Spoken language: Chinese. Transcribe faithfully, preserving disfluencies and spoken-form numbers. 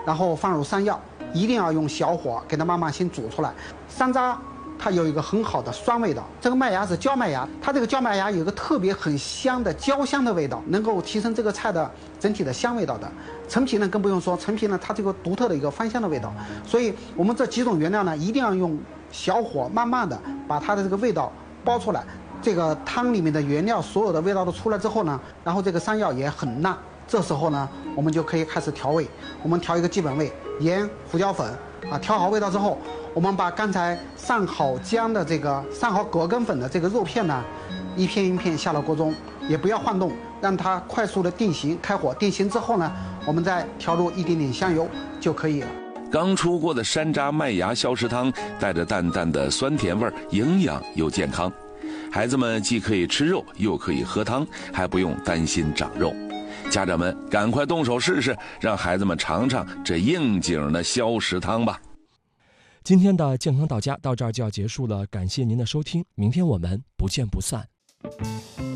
然后放入山药，一定要用小火给它慢慢先煮出来。山楂它有一个很好的酸味道，这个麦芽是焦麦芽，它这个焦麦芽有一个特别很香的焦香的味道，能够提升这个菜的整体的香味道的。陈皮呢更不用说，陈皮呢它这个独特的一个芳香的味道，所以我们这几种原料呢一定要用小火慢慢的把它的这个味道煲出来。这个汤里面的原料所有的味道都出来之后呢，然后这个山药也很辣，这时候呢我们就可以开始调味。我们调一个基本味，盐、胡椒粉啊，调好味道之后，我们把刚才上好姜的这个上好葛根粉的这个肉片呢，一片一片下到锅中，也不要晃动，让它快速的定型。开火定型之后呢，我们再调入一点点香油就可以了。 刚出锅的山楂麦芽消食汤带着淡淡的酸甜味，营养又健康，孩子们既可以吃肉又可以喝汤，还不用担心长肉。家长们赶快动手试试，让孩子们尝尝这应景的消食汤吧。 今天的健康到家到这儿就要结束了，感谢您的收听，明天我们不见不散。